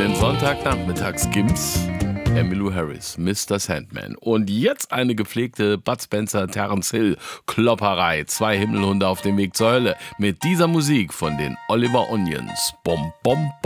den Sonntagnachmittags-Gims. Emmylou Harris, Mr. Sandman. Und jetzt eine gepflegte Bud Spencer, Terence Hill Klopperei. 2 Himmelhunde auf dem Weg zur Hölle. Mit dieser Musik von den Oliver Onions. Bom, bom, bom.